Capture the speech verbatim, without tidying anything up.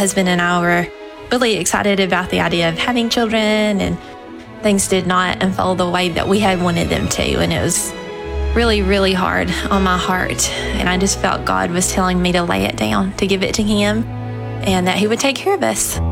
husband and I were really excited about the idea of having children, and things did not unfold the way that we had wanted them to. And it was really, really hard on my heart. And I just felt God was telling me to lay it down, to give it to Him, and that He would take care of us.